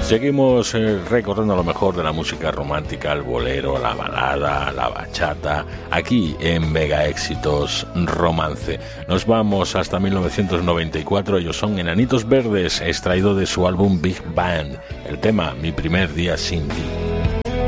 Seguimos recordando lo mejor de la música romántica, el bolero, la balada, la bachata, aquí en Mega Éxitos Romance. Nos vamos hasta 1994, ellos son Enanitos Verdes, extraído de su álbum Big Band, el tema Mi primer día sin ti.